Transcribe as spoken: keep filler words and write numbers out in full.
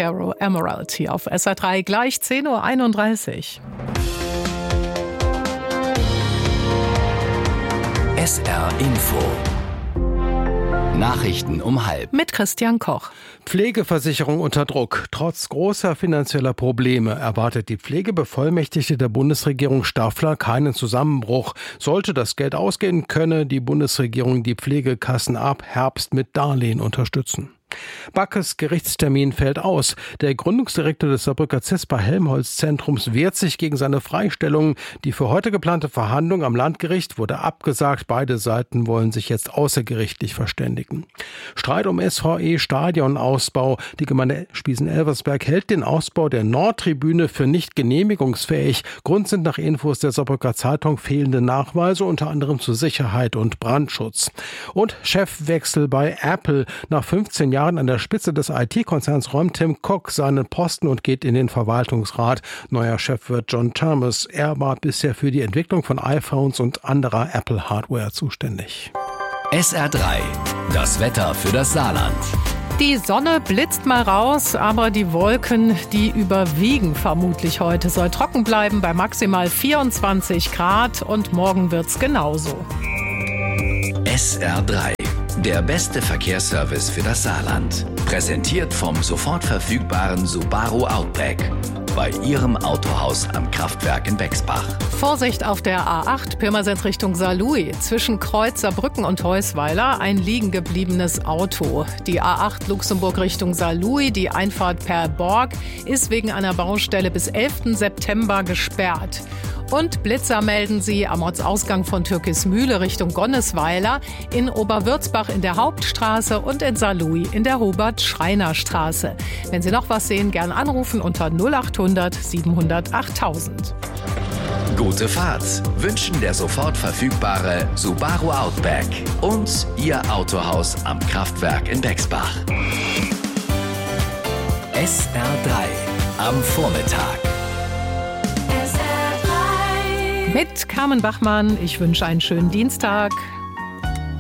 Sparrow Emerald hier auf S R drei, gleich zehn Uhr einunddreißig. S R Info. Nachrichten um halb. Mit Christian Koch. Pflegeversicherung unter Druck. Trotz großer finanzieller Probleme erwartet die Pflegebevollmächtigte der Bundesregierung Staffler keinen Zusammenbruch. Sollte das Geld ausgehen, könne die Bundesregierung die Pflegekassen ab Herbst mit Darlehen unterstützen. Backes Gerichtstermin fällt aus. Der Gründungsdirektor des Saarbrücker Zispa-Helmholtz-Zentrums wehrt sich gegen seine Freistellung. Die für heute geplante Verhandlung am Landgericht wurde abgesagt. Beide Seiten wollen sich jetzt außergerichtlich verständigen. Streit um S V E-Stadionausbau. Die Gemeinde Spießen-Elversberg hält den Ausbau der Nordtribüne für nicht genehmigungsfähig. Grund sind nach Infos der Saarbrücker Zeitung fehlende Nachweise, unter anderem zur Sicherheit und Brandschutz. Und Chefwechsel bei Apple. Nach fünfzehn Jahren an der Spitze des I T-Konzerns räumt Tim Cook seinen Posten und geht in den Verwaltungsrat. Neuer Chef wird John Thomas. Er war bisher für die Entwicklung von iPhones und anderer Apple-Hardware zuständig. S R drei. Das Wetter für das Saarland. Die Sonne blitzt mal raus, aber die Wolken, die überwiegen vermutlich heute. Soll trocken bleiben bei maximal vierundzwanzig Grad und morgen wird's genauso. S R drei. Der beste Verkehrsservice für das Saarland. Präsentiert vom sofort verfügbaren Subaru Outback. Bei Ihrem Autohaus am Kraftwerk in Bexbach. Vorsicht auf der A acht, Pirmasens Richtung Saarlouis. Zwischen Kreuz Saarbrücken und Heusweiler ein liegen gebliebenes Auto. Die A acht Luxemburg Richtung Saarlouis, die Einfahrt per Borg, ist wegen einer Baustelle bis elften September gesperrt. Und Blitzer melden sie am Ortsausgang von Türkismühle Richtung Gonnesweiler, in Oberwürzbach in der Hauptstraße und in Saarlouis in der Hubert-Schreiner-Straße. Wenn Sie noch was sehen, gern anrufen unter null achthundert siebenhundert achttausend. Gute Fahrt wünschen der sofort verfügbare Subaru Outback und Ihr Autohaus am Kraftwerk in Bexbach. S R drei am Vormittag. Mit Carmen Bachmann, ich wünsche einen schönen Dienstag.